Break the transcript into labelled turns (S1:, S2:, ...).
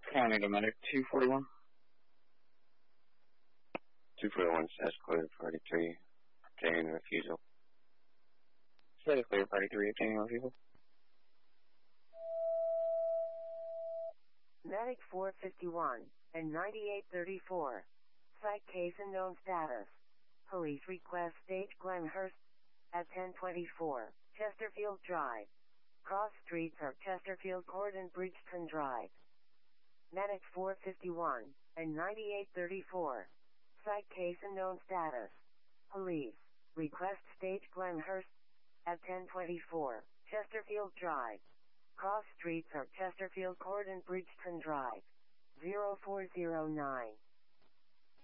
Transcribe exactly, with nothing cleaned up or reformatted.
S1: County to medic two forty-one.
S2: two forty-one, status clear, party three, obtaining refusal.
S1: Status clear, party three, obtaining refusal.
S3: Medic four fifty-one and ninety-eight thirty-four. Site case unknown status. Police request stage Glenhurst at ten twenty-four, Chesterfield Drive. Cross streets are Chesterfield Court and Bridgeton Drive. Medic four fifty-one and ninety-eight thirty-four. Site case unknown status. Police request stage Glenhurst at ten twenty-four, Chesterfield Drive. Cross streets are Chesterfield Court and Bridgeton Drive. zero four zero nine.